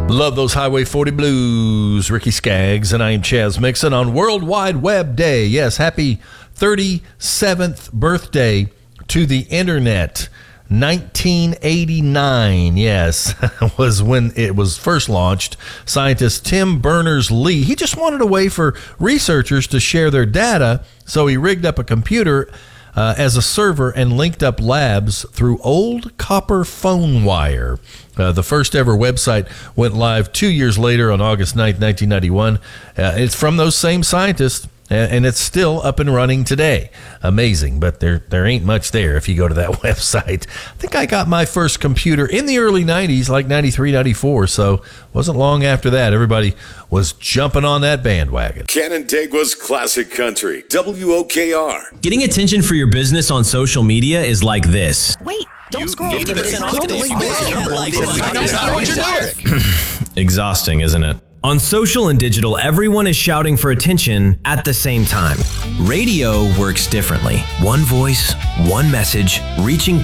Love those Highway 40 blues. Ricky Skaggs, and I'm Chaz Mixon on World Wide Web Day. Yes, happy 37th birthday to the internet. 1989, yes, was when it was first launched. Scientist Tim Berners-Lee, he just wanted a way for researchers to share their data, so he rigged up a computer as a server and linked up labs through old copper phone wire. The first ever website went live 2 years later on August 9th, 1991. It's from those same scientists, and it's still up and running today. Amazing, but there ain't much there if you go to that website. I think I got my first computer in the early 90s, like 93, 94, so wasn't long after that. Everybody was jumping on that bandwagon. Canandaigua's Classic Country, WOKR. Getting attention for your business on social media is like this. Wait, don't scroll. Exhausting, isn't it? On social and digital, everyone is shouting for attention at the same time. Radio works differently. One voice, one message, reaching